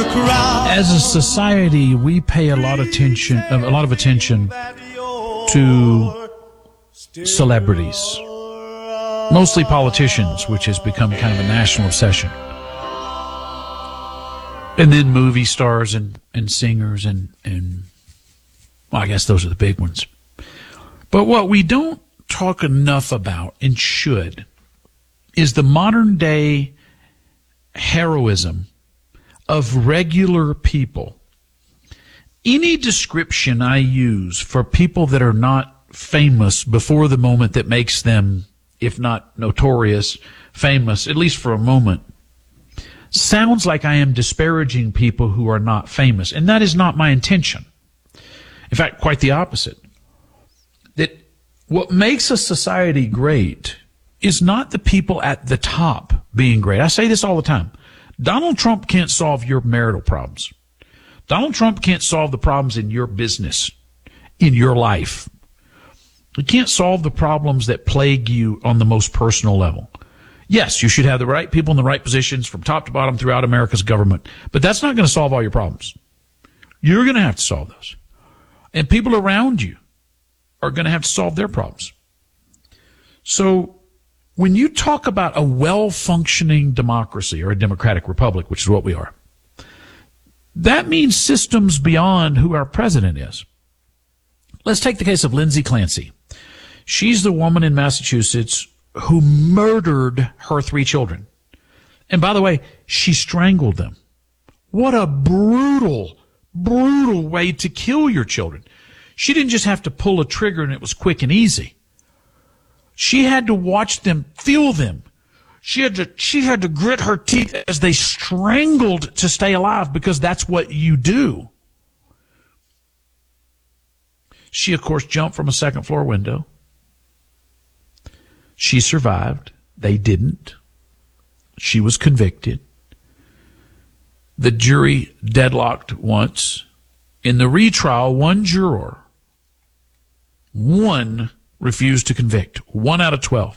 the crowd. As a society, we pay a lot of attention to celebrities, mostly politicians, which has become kind of a national obsession. And then movie stars and singers and well, I guess those are the big ones. But what we don't talk enough about, and should, is the modern day heroism of regular people. Any description I use for people that are not famous before the moment that makes them, if not notorious, famous, at least for a moment, sounds like I am disparaging people who are not famous, and that is not my intention. In fact, quite the opposite. That what makes a society great is not the people at the top being great. I say this all the time. Donald Trump can't solve your marital problems. Donald Trump can't solve the problems in your business, in your life. He can't solve the problems that plague you on the most personal level. Yes, you should have the right people in the right positions from top to bottom throughout America's government, but that's not going to solve all your problems. You're going to have to solve those. And people around you are going to have to solve their problems. So when you talk about a well-functioning democracy or a democratic republic, which is what we are, that means systems beyond who our president is. Let's take the case of Lindsay Clancy. She's the woman in Massachusetts who murdered her 3 children. And by the way, she strangled them. What a brutal, brutal way to kill your children. She didn't just have to pull a trigger and it was quick and easy. She had to watch them, feel them. She had to grit her teeth as they strangled to stay alive, because that's what you do. She, of course, jumped from a second-floor window. She survived. They didn't. She was convicted. The jury deadlocked once. In the retrial, one juror, refused to convict. 1 out of 12.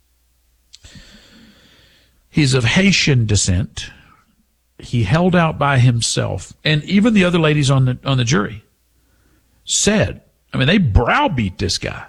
He's of Haitian descent. He held out by himself. And even the other ladies on the jury said, they browbeat this guy.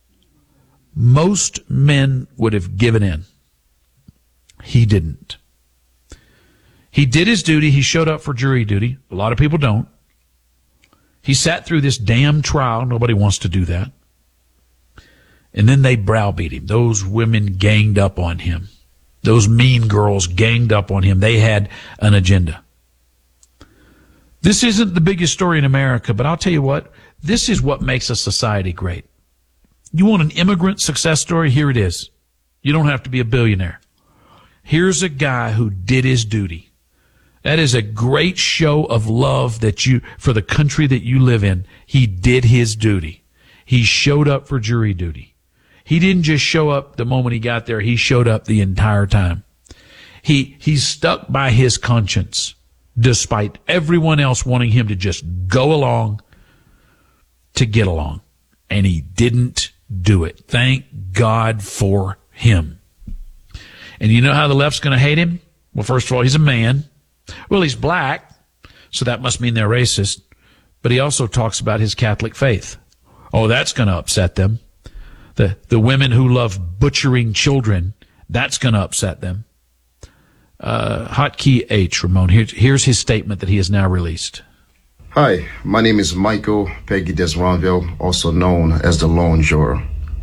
Most men would have given in. He didn't. He did his duty. He showed up for jury duty. A lot of people don't. He sat through this damn trial. Nobody wants to do that. And then they browbeat him. Those women ganged up on him. Those mean girls ganged up on him. They had an agenda. This isn't the biggest story in America, but I'll tell you what, this is what makes a society great. You want an immigrant success story? Here it is. You don't have to be a billionaire. Here's a guy who did his duty. That is a great show of love for the country that you live in. He did his duty. He showed up for jury duty. He didn't just show up the moment he got there. He showed up the entire time. He stuck by his conscience despite everyone else wanting him to just go along to get along. And he didn't do it. Thank God for him. And you know how the left's going to hate him? Well, first of all, he's a man. Well, he's black, so that must mean they're racist. But he also talks about his Catholic faith. Oh, that's going to upset them. The women who love butchering children, that's going to upset them. Hotkey H, Ramon, here's his statement that he has now released. Hi, my name is Michael Peggy Desronville, also known as the Lone Juror.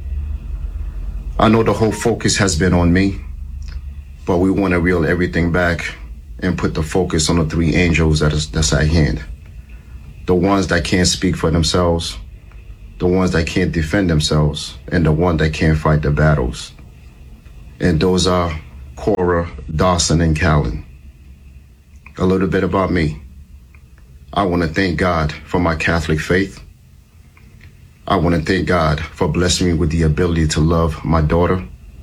I know the whole focus has been on me, but we want to reel everything back and put the focus on the 3 angels that's at hand. The ones that can't speak for themselves, the ones that can't defend themselves, and the one that can't fight the battles. And those are Cora, Dawson, and Callan. A little bit about me. I want to thank God for my Catholic faith. I want to thank God for blessing me with the ability to love my daughter.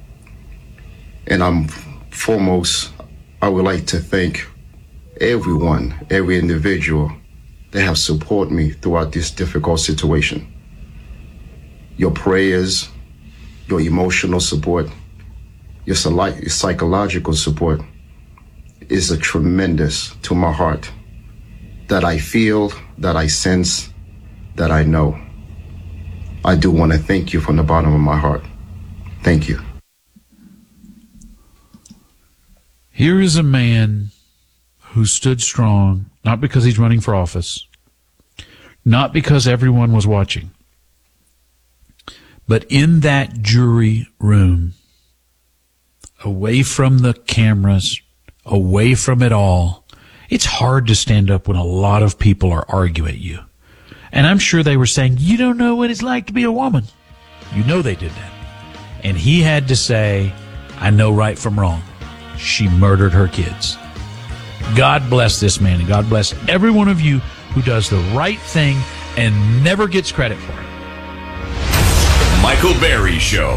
And foremost, I would like to thank everyone, every individual that have supported me throughout this difficult situation. Your prayers, your emotional support, your psychological support is a tremendous to my heart that I feel, that I sense, that I know. I do want to thank you from the bottom of my heart. Thank you. Here is a man who stood strong, not because he's running for office, not because everyone was watching, but in that jury room, away from the cameras, away from it all, it's hard to stand up when a lot of people are arguing at you. And I'm sure they were saying, you don't know what it's like to be a woman. You know they did that. And he had to say, I know right from wrong. She murdered her kids. God bless this man, and God bless every one of you who does the right thing and never gets credit for it. Michael Berry Show.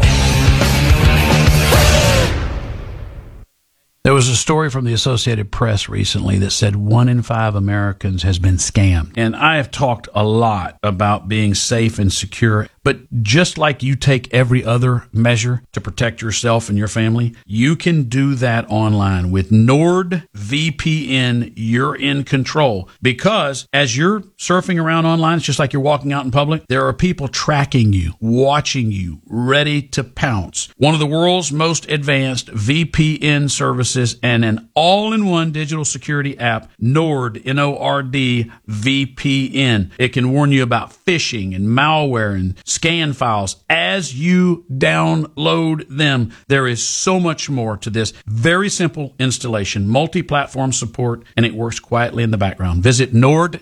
There was a story from the Associated Press recently that said 1 in 5 Americans has been scammed. And I have talked a lot about being safe and secure. But just like you take every other measure to protect yourself and your family, you can do that online. With NordVPN, you're in control. Because as you're surfing around online, it's just like you're walking out in public, there are people tracking you, watching you, ready to pounce. One of the world's most advanced VPN services and an all-in-one digital security app, Nord, N-O-R-D, VPN. It can warn you about phishing and malware and scan files as you download them. There is so much more to this. Very simple installation, multi-platform support, and it works quietly in the background. Visit Nord,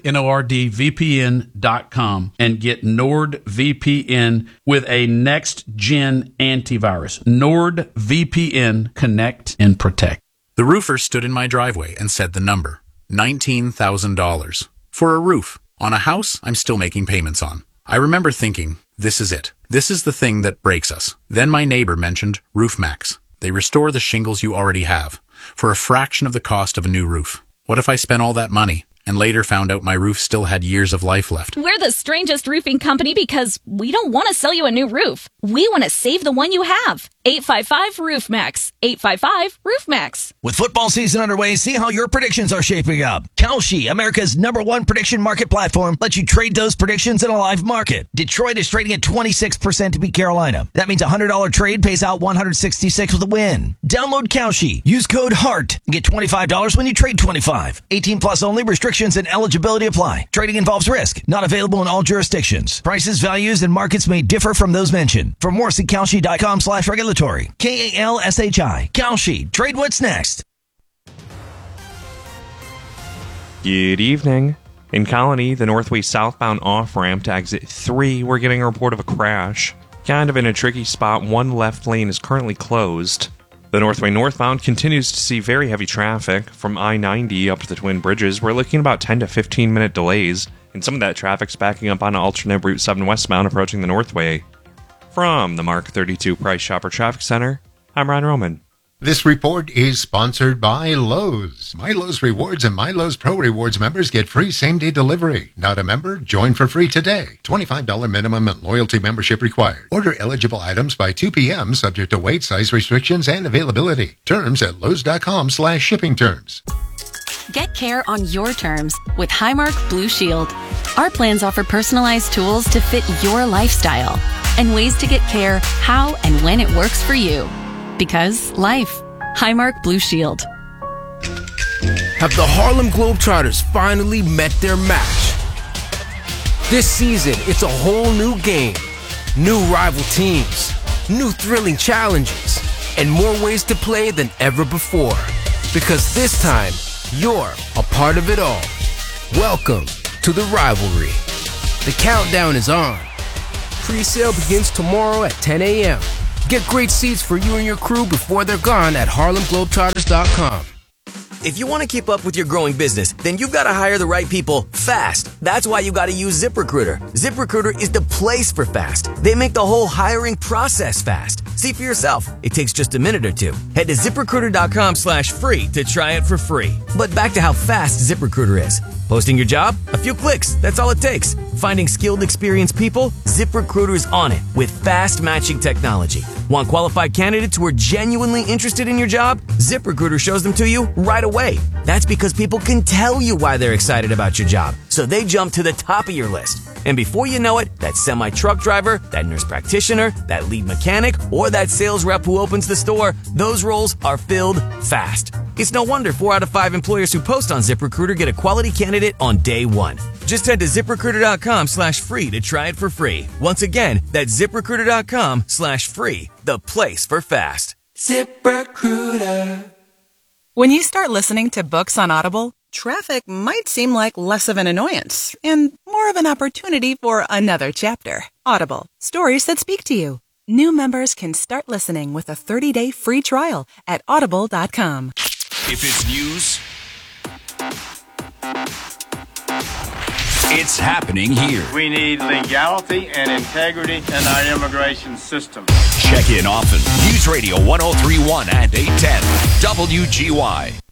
NORDVPN.com and get NordVPN with a next-gen antivirus. NordVPN, connect and protect. The roofer stood in my driveway and said the number, $19,000. For a roof on a house I'm still making payments on. I remember thinking, this is it. This is the thing that breaks us. Then my neighbor mentioned RoofMax. They restore the shingles you already have for a fraction of the cost of a new roof. What if I spent all that money and later found out my roof still had years of life left? We're the strangest roofing company because we don't want to sell you a new roof. We want to save the one you have. 855-ROOFMAX. 855-ROOFMAX. With football season underway, see how your predictions are shaping up. Kalshi, America's #1 prediction market platform, lets you trade those predictions in a live market. Detroit is trading at 26% to beat Carolina. That means a $100 trade pays out $166 with a win. Download Kalshi. Use code HEART and get $25 when you trade 25. 18 plus only. Restrictions and eligibility apply. Trading involves risk. Not available in all jurisdictions. Prices, values, and markets may differ from those mentioned. For more, see Kalshi.com/regulatory. KALSHI. Kalshi. Trade what's next. Good evening. In Colony, the Northway southbound off-ramp to exit 3, we're getting a report of a crash. Kind of in a tricky spot, one left lane is currently closed. The Northway northbound continues to see very heavy traffic. From I-90 up to the Twin Bridges, we're looking at about 10 to 15 minute delays, and some of that traffic's backing up on alternate Route 7 westbound approaching the Northway. From the Mark 32 Price Chopper Traffic Center, I'm Ron Roman. This report is sponsored by Lowe's. My Lowe's Rewards and My Lowe's Pro Rewards members get free same-day delivery. Not a member? Join for free today. $25 minimum and loyalty membership required. Order eligible items by 2 p.m. subject to weight, size restrictions, and availability. Terms at Lowe's.com/shipping terms. Get care on your terms with Highmark Blue Shield. Our plans offer personalized tools to fit your lifestyle and ways to get care how and when it works for you. Because life. Highmark Blue Shield. Have the Harlem Globetrotters finally met their match? This season, it's a whole new game. New rival teams, new thrilling challenges, and more ways to play than ever before. Because this time, you're a part of it all. Welcome to the rivalry. The countdown is on. Pre-sale begins tomorrow at 10 a.m. Get great seats for you and your crew before they're gone at HarlemGlobetrotters.com. If you want to keep up with your growing business, then you've got to hire the right people fast. That's why you got to use ZipRecruiter. ZipRecruiter is the place for fast. They make the whole hiring process fast. See for yourself. It takes just a minute or two. Head to ZipRecruiter.com/free to try it for free. But back to how fast ZipRecruiter is. Posting your job? A few clicks. That's all it takes. Finding skilled, experienced people? ZipRecruiter's on it with fast matching technology. Want qualified candidates who are genuinely interested in your job? ZipRecruiter shows them to you right away. That's because people can tell you why they're excited about your job, so they jump to the top of your list. And before you know it, that semi-truck driver, that nurse practitioner, that lead mechanic, or that sales rep who opens the store, those roles are filled fast. It's no wonder 4 out of 5 employers who post on ZipRecruiter get a quality candidate on day one. Just head to ZipRecruiter.com/free to try it for free. Once again, that's ZipRecruiter.com/free, the place for fast. ZipRecruiter. When you start listening to books on Audible, traffic might seem like less of an annoyance and more of an opportunity for another chapter. Audible, stories that speak to you. New members can start listening with a 30-day free trial at audible.com. If it's news, it's happening here. We need legality and integrity in our immigration system. Check in often. News Radio 103.1 and 810 WGY.